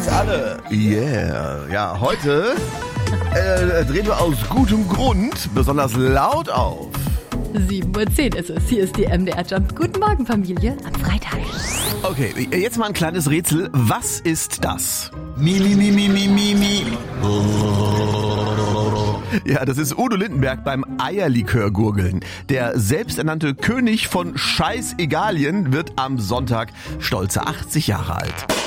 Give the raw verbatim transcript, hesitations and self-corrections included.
jetzt alle. Yeah. Ja, heute äh, drehen wir aus gutem Grund besonders laut auf. sieben Uhr zehn ist es. Hier ist die M D R Jump. Guten Morgen, Familie, am Freitag. Okay, jetzt mal ein kleines Rätsel. Was ist das? Mi, mi, mi, mi, mi, mi, mi. Ja, das ist Udo Lindenberg beim Eierlikör-Gurgeln. Der selbsternannte König von Scheißegalien wird am Sonntag stolze achtzig Jahre alt.